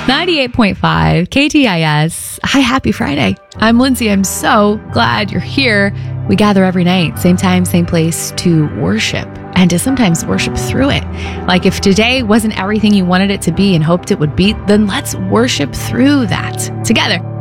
98.5 KTIS. Hi, happy Friday. I'm Lindsay. I'm so glad you're here. We gather every night, same time, same place, to worship and to sometimes worship through it. Like if today wasn't everything you wanted it to be and hoped it would be, then let's worship through that together.